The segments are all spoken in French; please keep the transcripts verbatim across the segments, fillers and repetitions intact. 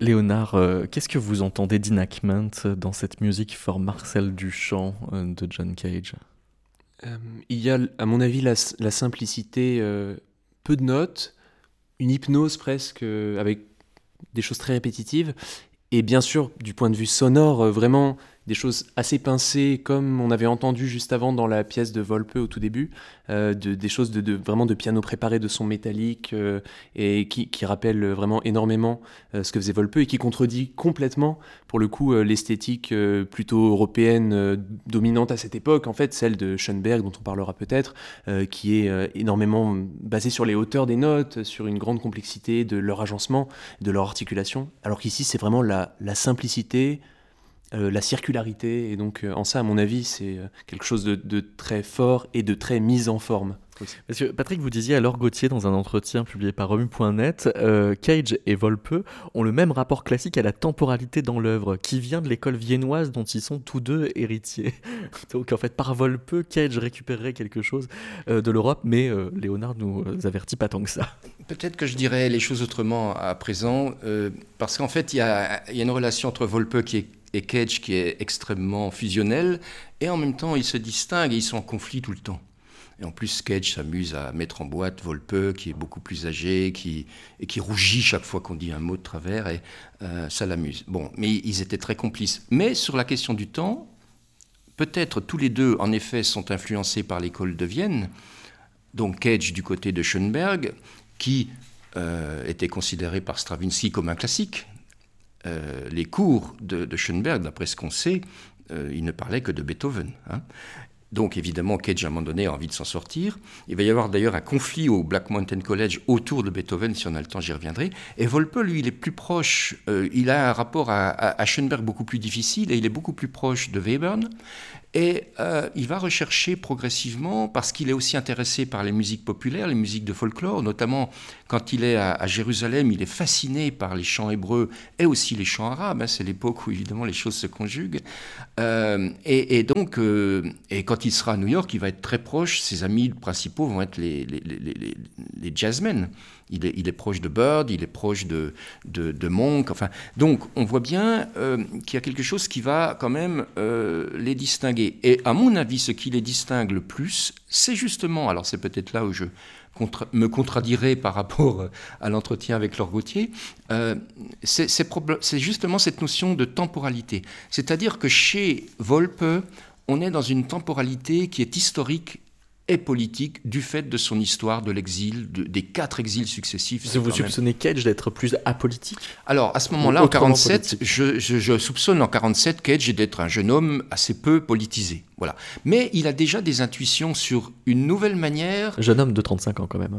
Léonard, euh, qu'est-ce que vous entendez d'Enactment dans cette musique for Marcel Duchamp euh, de John Cage ? Euh, il y a, à mon avis, la, la simplicité, euh, peu de notes, une hypnose presque, euh, avec des choses très répétitives, et bien sûr, du point de vue sonore, euh, vraiment des choses assez pincées, comme on avait entendu juste avant dans la pièce de Volpe au tout début, euh, de, des choses de, de, vraiment de piano préparé, de son métallique, euh, et qui, qui rappellent vraiment énormément euh, ce que faisait Volpe, et qui contredit complètement, pour le coup, euh, l'esthétique euh, plutôt européenne euh, dominante à cette époque, en fait, celle de Schoenberg, dont on parlera peut-être, euh, qui est euh, énormément basée sur les hauteurs des notes, sur une grande complexité de leur agencement, de leur articulation, alors qu'ici, c'est vraiment la, la simplicité, Euh, la circularité, et donc euh, en ça, à mon avis, c'est euh, quelque chose de, de très fort et de très mise en forme aussi. Parce que Patrick, vous disiez à Laure Gauthier dans un entretien publié par Remu point net, euh, Cage et Volpe ont le même rapport classique à la temporalité dans l'œuvre, qui vient de l'école viennoise dont ils sont tous deux héritiers. Donc en fait, par Volpe, Cage récupérerait quelque chose euh, de l'Europe, mais euh, Léonard nous avertit pas tant que ça. Peut-être que je dirais les choses autrement à présent, euh, parce qu'en fait, il y a, y a une relation entre Volpe qui est et Cage qui est extrêmement fusionnel, et en même temps ils se distinguent et ils sont en conflit tout le temps. Et en plus Cage s'amuse à mettre en boîte Volpe qui est beaucoup plus âgé, qui, et qui rougit chaque fois qu'on dit un mot de travers, et euh, ça l'amuse. Bon, mais ils étaient très complices. Mais sur la question du temps, peut-être tous les deux en effet sont influencés par l'école de Vienne, donc Cage du côté de Schoenberg, qui euh, était considéré par Stravinsky comme un classique. Euh, les cours de, de Schoenberg, d'après ce qu'on sait, euh, il ne parlait que de Beethoven. Hein. Donc évidemment, Cage, à un moment donné, a envie de s'en sortir. Il va y avoir d'ailleurs un conflit au Black Mountain College autour de Beethoven, si on a le temps, j'y reviendrai. Et Volpe, lui, il est plus proche, euh, il a un rapport à, à, à Schoenberg beaucoup plus difficile, et il est beaucoup plus proche de Webern. Et euh, il va rechercher progressivement, parce qu'il est aussi intéressé par les musiques populaires, les musiques de folklore, notamment quand il est à, à Jérusalem, il est fasciné par les chants hébreux et aussi les chants arabes. Hein, c'est l'époque où évidemment les choses se conjuguent. Euh, et, et donc, euh, et quand il sera à New York, il va être très proche, ses amis principaux vont être les, les, les, les, les jazzmen. Il est, il est proche de Bird, il est proche de, de, de Monk. Enfin, donc, on voit bien euh, qu'il y a quelque chose qui va quand même euh, les distinguer. Et à mon avis, ce qui les distingue le plus, c'est justement, alors c'est peut-être là où je contra- me contradirai par rapport à l'entretien avec Laure Gauthier, euh, c'est, c'est, prob- c'est justement cette notion de temporalité. C'est-à-dire que chez Volpe, on est dans une temporalité qui est historique et politique du fait de son histoire, de l'exil, de, des quatre exils successifs. Est-ce que vous soupçonnez même... Cage d'être plus apolitique ? Alors, à ce moment-là, en quarante-sept, je, je, je soupçonne en quarante-sept Cage d'être un jeune homme assez peu politisé. Voilà. Mais il a déjà des intuitions sur une nouvelle manière... Jeune homme de trente-cinq ans quand même.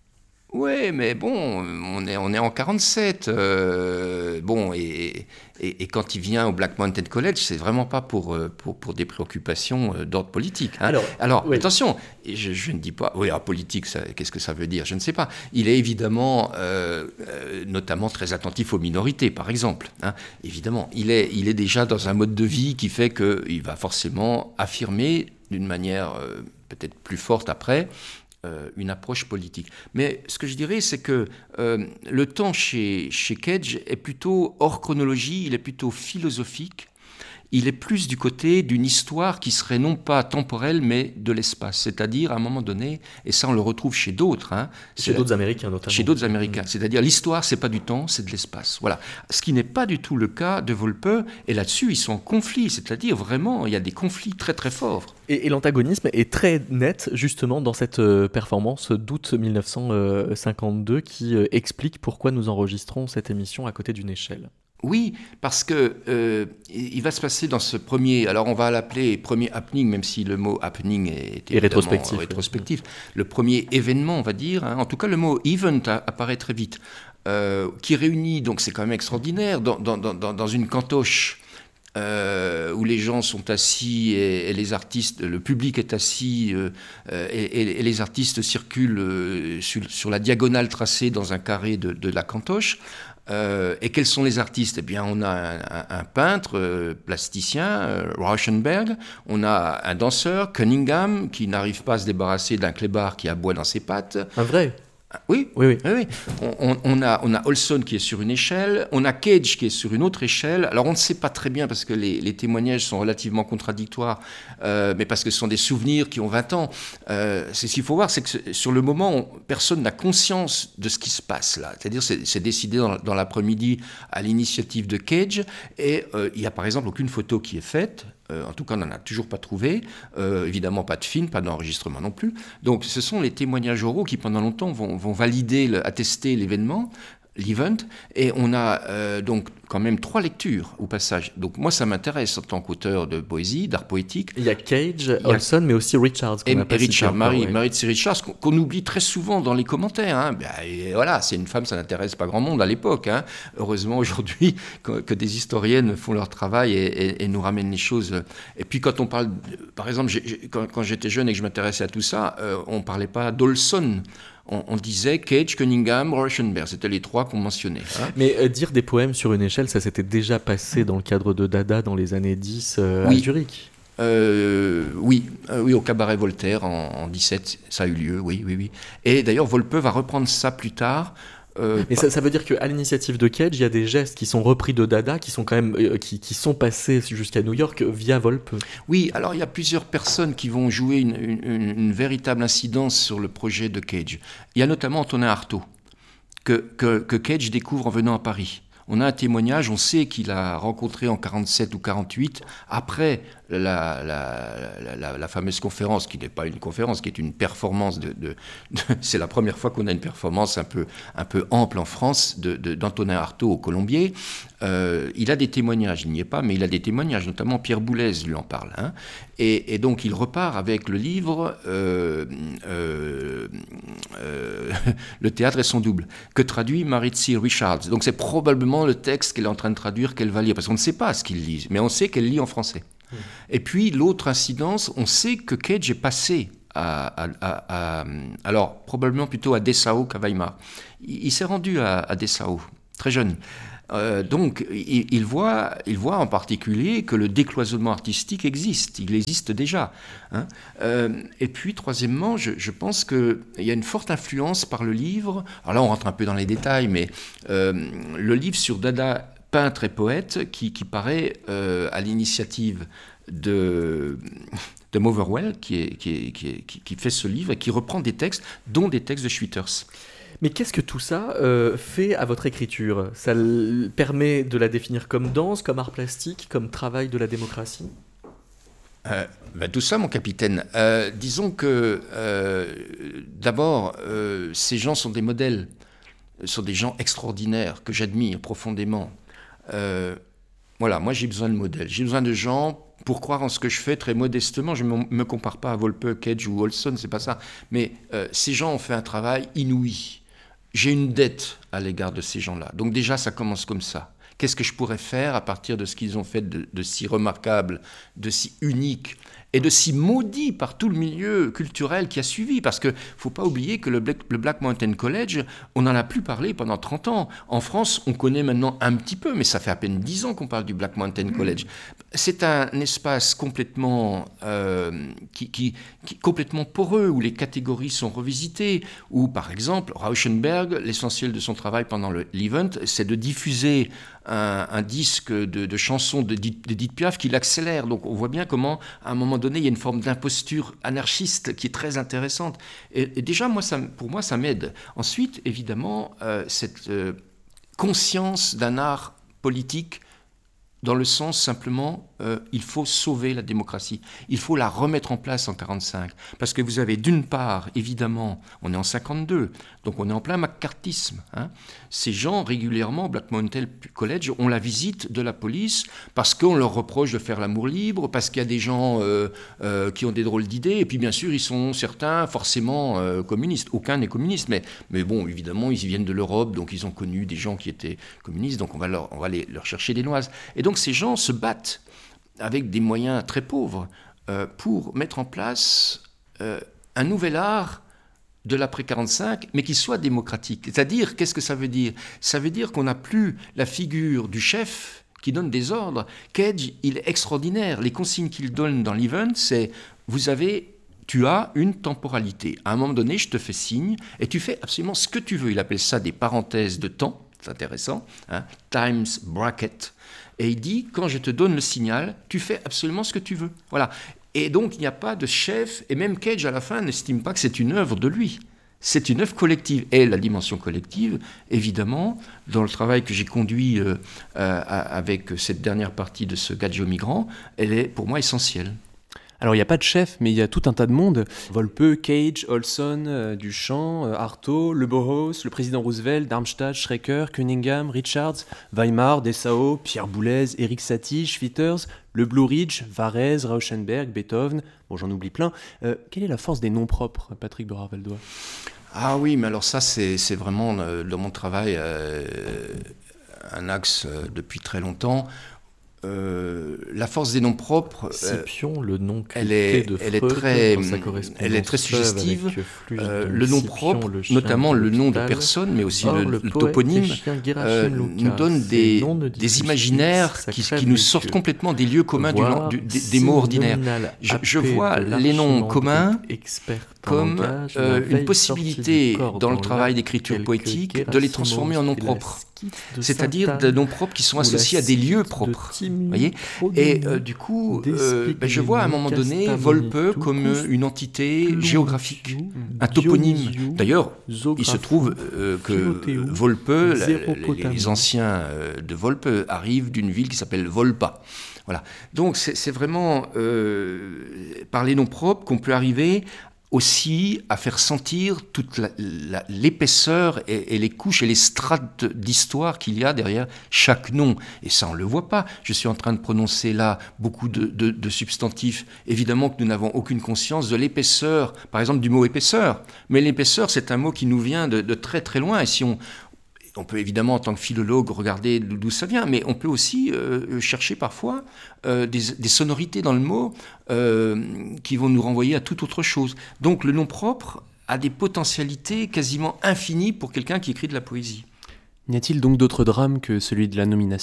Oui, mais bon, on est, on est en quarante-sept. Euh, bon, et, et, et quand il vient au Black Mountain College, c'est vraiment pas pour, pour, pour des préoccupations d'ordre politique. Hein. Alors, Alors oui. Attention, je, je ne dis pas, oui, ah, politique, ça, qu'est-ce que ça veut dire ? Je ne sais pas. Il est évidemment, euh, euh, notamment très attentif aux minorités, par exemple. Hein. Évidemment, il est, il est déjà dans un mode de vie qui fait qu'il va forcément affirmer d'une manière euh, peut-être plus forte après, une approche politique. Mais ce que je dirais, c'est que euh, le temps chez, chez Cage est plutôt hors chronologie, il est plutôt philosophique, il est plus du côté d'une histoire qui serait non pas temporelle, mais de l'espace. C'est-à-dire, à un moment donné, et ça on le retrouve chez d'autres. Hein, chez d'autres Américains notamment. Chez d'autres Américains. Mmh. C'est-à-dire, l'histoire, c'est pas du temps, c'est de l'espace. Voilà. Ce qui n'est pas du tout le cas de Volpe, et là-dessus, ils sont en conflit. C'est-à-dire, vraiment, il y a des conflits très très forts. Et, et l'antagonisme est très net, justement, dans cette euh, performance d'août dix-neuf cent cinquante-deux qui euh, explique pourquoi nous enregistrons cette émission à côté d'une échelle. Oui, parce que euh, il va se passer dans ce premier, alors on va l'appeler premier happening, même si le mot happening est et rétrospectif. rétrospectif. Oui. Le premier événement, on va dire. Hein. En tout cas, le mot event apparaît très vite, euh, qui réunit, donc c'est quand même extraordinaire, dans, dans, dans, dans une cantoche euh, où les gens sont assis et, et les artistes, le public est assis euh, et, et, et les artistes circulent euh, sur, sur la diagonale tracée dans un carré de, de la cantoche. Euh, et quels sont les artistes ? Eh bien, on a un, un, un peintre, euh, plasticien, euh, Rauschenberg, on a un danseur, Cunningham, qui n'arrive pas à se débarrasser d'un clébard qui aboie dans ses pattes. Un vrai ? Oui, Oui, oui. oui, oui. On, on- on a, on a Olson qui est sur une échelle, on a Cage qui est sur une autre échelle. Alors on ne sait pas très bien parce que les, les témoignages sont relativement contradictoires, euh, mais parce que ce sont des souvenirs qui ont vingt ans. Euh, c'est ce qu'il faut voir, c'est que ce- sur le moment, on- personne n'a conscience de ce qui se passe là. C'est-à-dire c'est, c'est décidé dans, dans l'après-midi à l'initiative de Cage et euh, il n'y a par exemple aucune photo qui est faite. Euh, en tout cas, on n'en a toujours pas trouvé. Euh, évidemment, pas de film, pas d'enregistrement non plus. Donc, ce sont les témoignages oraux qui, pendant longtemps, vont, vont valider, le- attester l'événement, l'event. Et on a euh, donc quand même trois lectures au passage. Donc, moi, ça m'intéresse en tant qu'auteur de poésie, d'art poétique. Il y a Cage, y a- Olson, mais aussi Richards. qu'on Et, n'a pas et cité Richard, encore, Marie, ouais. Marie de Richards, qu'on, qu'on oublie très souvent dans les commentaires. Hein. Ben, et voilà, c'est une femme, ça n'intéresse pas grand monde à l'époque. Hein. Heureusement aujourd'hui que, que des historiennes font leur travail et, et- et nous ramènent les choses. Et puis quand on parle, par exemple, j'ai- j'ai- quand, quand j'étais jeune et que je m'intéressais à tout ça, euh, on ne parlait pas d'Olson. On, on disait Cage, Cunningham, Rauschenberg. C'était les trois qu'on mentionnait. Hein. Mais euh, dire des poèmes sur une échelle, ça s'était déjà passé dans le cadre de Dada dans les années dix euh, à Oui. Zurich. Euh, oui, euh, oui, au cabaret Voltaire en, en dix-sept, ça a eu lieu, oui, oui, oui. Et d'ailleurs, Volpe va reprendre ça plus tard. euh, Mais ça, ça veut dire qu'à l'initiative de Cage, il y a des gestes qui sont repris de Dada, qui sont quand même euh, qui, qui sont passés jusqu'à New York via Volpe. Oui, alors il y a plusieurs personnes qui vont jouer une, une- une- une véritable incidence sur le projet de Cage. Il y a notamment Antonin Artaud, que, que, que Cage découvre en venant à Paris. On a un témoignage, on sait qu'il a rencontré en quarante-sept ou quarante-huit, après la, la, la, la- la fameuse conférence, qui n'est pas une conférence, qui est une performance de... de- de- c'est la première fois qu'on a une performance un peu, un peu ample en France de, de- d'Antonin Artaud au Colombier. Euh, il a des témoignages, il n'y est pas, mais il a des témoignages, notamment Pierre Boulez lui en parle. Hein. Et, et donc il repart avec le livre euh, euh, euh, Le théâtre et son double, que traduit Maritzi Richards. Donc c'est probablement le texte qu'elle est en train de traduire qu'elle va lire, parce qu'on ne sait pas ce qu'il lit, mais on sait qu'elle lit en français. Mmh. Et puis l'autre incidence, on sait que Cage est passé à, à, à, à alors probablement plutôt à Dessau qu'à Weimar. Il, il s'est rendu à, à Dessau, très jeune. Euh, donc, il, il, voit, il voit en particulier que le décloisonnement artistique existe, il existe déjà. Hein. Euh, et puis, troisièmement, je, je pense qu'il y a une forte influence par le livre. Alors là, on rentre un peu dans les détails, mais euh, le livre sur Dada, peintre et poète, qui, qui paraît euh, à l'initiative de... de Motherwell, qui, est, qui, est, qui, est, qui fait ce livre et qui reprend des textes, dont des textes de Schwitters. Mais qu'est-ce que tout ça euh, fait à votre écriture ? Ça l- permet de la définir comme danse, comme art plastique, comme travail de la démocratie ? euh, ben Tout ça, mon capitaine. Euh, disons que, euh, d'abord, euh, ces gens sont des modèles, sont des gens extraordinaires que j'admire profondément. Euh, voilà, moi j'ai besoin de modèles, j'ai besoin de gens pour croire en ce que je fais très modestement. Je ne me compare pas à Volpe, Cage ou Olson, c'est pas ça. Mais euh, ces gens ont fait un travail inouï. J'ai une dette à l'égard de ces gens-là. Donc déjà, ça commence comme ça. Qu'est-ce que je pourrais faire à partir de ce qu'ils ont fait de, de si remarquable, de si unique et de si maudit par tout le milieu culturel qui a suivi. Parce qu'il ne faut pas oublier que le Black, le Black Mountain College, on n'en a plus parlé pendant trente ans. En France, on connaît maintenant un petit peu, mais ça fait à peine dix ans qu'on parle du Black Mountain College. C'est un espace complètement, euh, qui, qui, qui, complètement poreux, où les catégories sont revisitées, où, par exemple, Rauschenberg, l'essentiel de son travail pendant le, l'event, c'est de diffuser un, un disque de, de chansons d'Edith Piaf qui l'accélère. Donc on voit bien comment, à un moment donné, il y a une forme d'imposture anarchiste qui est très intéressante. Et, et déjà, moi, ça, pour moi, ça m'aide. Ensuite, évidemment, euh, cette euh, conscience d'un art politique dans le sens simplement, euh, il faut sauver la démocratie. Il faut la remettre en place en quarante-cinq. Parce que vous avez d'une part, évidemment, on est en cinquante-deux, donc on est en plein macartisme. Hein. Ces gens, régulièrement, au Black Mountain College, ont la visite de la police parce qu'on leur reproche de faire l'amour libre, parce qu'il y a des gens euh, euh, qui ont des drôles d'idées, et puis bien sûr, ils sont certains forcément euh, communistes. Aucun n'est communiste, mais, mais bon, évidemment, ils viennent de l'Europe, donc ils ont connu des gens qui étaient communistes, donc on va leur, on va les, leur chercher des noises. Et donc ces gens se battent avec des moyens très pauvres euh, pour mettre en place euh, un nouvel art de l'après quarante-cinq, mais qui soit démocratique. C'est-à-dire, qu'est-ce que ça veut dire ? Ça veut dire qu'on n'a plus la figure du chef qui donne des ordres. Cage, il est extraordinaire. Les consignes qu'il donne dans l'event, c'est « vous avez tu as une temporalité. À un moment donné, je te fais signe et tu fais absolument ce que tu veux. Il appelle ça des parenthèses de temps, c'est intéressant, hein, times bracket. Et il dit, quand je te donne le signal, tu fais absolument ce que tu veux. Voilà. Et donc, il n'y a pas de chef, et même Cage, à la fin, n'estime pas que c'est une œuvre de lui. C'est une œuvre collective. Et la dimension collective, évidemment, dans le travail que j'ai conduit euh, euh, avec cette dernière partie de ce Gadget migrant, elle est pour moi essentielle. Alors il n'y a pas de chef, mais il y a tout un tas de monde. Volpe, Cage, Olson, euh, Duchamp, euh, Artaud, Le Bauhaus, le président Roosevelt, Darmstadt, Schrecker, Cunningham, Richards, Weimar, Dessau, Pierre Boulez, Eric Satie, Schwitters, le Blue Ridge, Varese, Rauschenberg, Beethoven, bon j'en oublie plein. Euh, quelle est la force des noms propres, Patrick Beaurard-Valdois ? Ah oui, mais alors ça c'est, c'est vraiment euh, dans mon travail euh, un axe euh, depuis très longtemps. Euh, la force des noms propres, Scipion, euh, le nom elle est, de elle est Freud, très, elle est très suggestive. Euh, le nom Scipion, propre, le notamment le nom de personne, mais aussi Or, le, le, le toponyme, euh, nous donne des, des imaginaires qui, qui nous sortent complètement des lieux communs du, du, des, des mots ordinaires. Je, je vois les noms communs comme euh, une possibilité dans le travail d'écriture poétique de les transformer en noms propres. C'est-à-dire de noms propres qui sont associés à des lieux propres. Voyez, et euh, du coup, euh, ben, je vois à un moment donné Volpe comme une entité géographique, un toponyme. D'ailleurs, il se trouve euh, que Volpe, la, les, les anciens de Volpe arrivent d'une ville qui s'appelle Volpa. Voilà. Donc c'est, c'est vraiment euh, par les noms propres qu'on peut arriver aussi à faire sentir toute la, la, l'épaisseur et, et les couches et les strates d'histoire qu'il y a derrière chaque nom. Et ça, on ne le voit pas. Je suis en train de prononcer là beaucoup de, de, de substantifs. Évidemment que nous n'avons aucune conscience de l'épaisseur, par exemple du mot épaisseur. Mais l'épaisseur, c'est un mot qui nous vient de, de très très loin. Et si on... On peut évidemment, en tant que philologue, regarder d'où ça vient, mais on peut aussi euh, chercher parfois euh, des, des sonorités dans le mot euh, qui vont nous renvoyer à toute autre chose. Donc le nom propre a des potentialités quasiment infinies pour quelqu'un qui écrit de la poésie. N'y a-t-il donc d'autres drames que celui de la nomination ?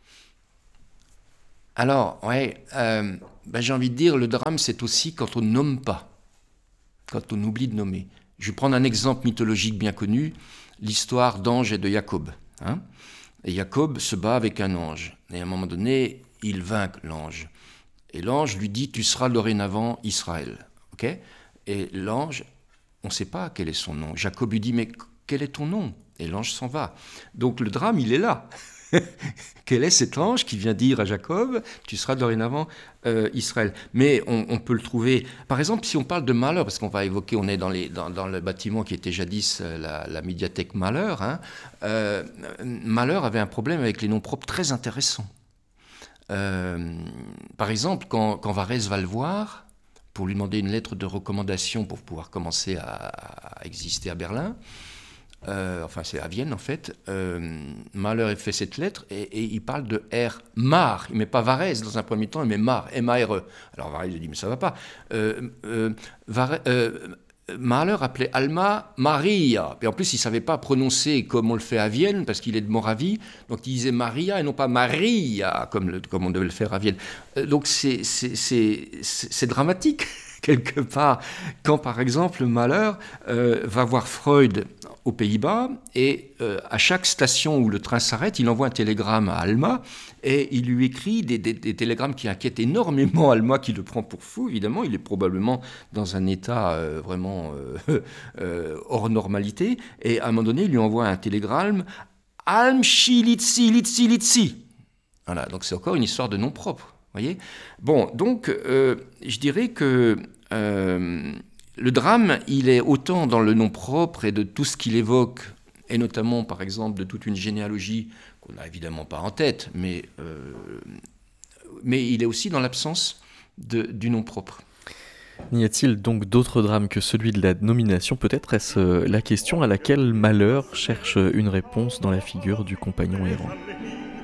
Alors, ouais, euh, ben j'ai envie de dire, le drame, c'est aussi quand on ne nomme pas, quand on oublie de nommer. Je vais prendre un exemple mythologique bien connu, l'histoire d'Ange et de Jacob. Hein, et Jacob se bat avec un ange. Et à un moment donné, il vainc l'ange. Et l'ange lui dit, tu seras dorénavant Israël. Okay, et l'ange, on ne sait pas quel est son nom. Jacob lui dit, mais quel est ton nom ? Et l'ange s'en va. Donc le drame, il est là. Quel est cet ange qui vient dire à Jacob, tu seras dorénavant euh, Israël ? Mais on, on peut le trouver, par exemple, si on parle de Mahler, parce qu'on va évoquer, on est dans, les, dans, dans le bâtiment qui était jadis la, la médiathèque Mahler, hein, euh, Mahler avait un problème avec les noms propres très intéressants. Euh, par exemple, quand, quand Varese va le voir, pour lui demander une lettre de recommandation pour pouvoir commencer à, à exister à Berlin, Euh, enfin c'est à Vienne en fait, euh, Mahler fait cette lettre et, et il parle de R. Mar, il ne met pas Varese dans un premier temps, il met Mar, M A R E. Alors Varese dit mais ça ne va pas. Euh, euh, Vare, euh, Mahler appelait Alma Maria, et en plus il ne savait pas prononcer comme on le fait à Vienne, parce qu'il est de Moravie, donc il disait Maria et non pas Maria, comme, le, comme on devait le faire à Vienne. Euh, donc c'est, c'est, c'est, c'est, c'est dramatique, quelque part, quand par exemple Mahler euh, va voir Freud aux Pays-Bas, et euh, à chaque station où le train s'arrête, il envoie un télégramme à Alma, et il lui écrit des, des, des télégrammes qui inquiètent énormément Alma, qui le prend pour fou, évidemment, il est probablement dans un état euh, vraiment euh, euh, hors normalité, et à un moment donné, il lui envoie un télégramme, Alm shi litsi litsi litsi. Voilà, donc c'est encore une histoire de nom propre, voyez. Bon, donc, euh, je dirais que euh, le drame, il est autant dans le nom propre et de tout ce qu'il évoque, et notamment, par exemple, de toute une généalogie qu'on n'a évidemment pas en tête, mais, euh, mais il est aussi dans l'absence de, du nom propre. N'y a-t-il donc d'autres drames que celui de la nomination ? Peut-être est-ce la question à laquelle Mahler cherche une réponse dans la figure du compagnon errant.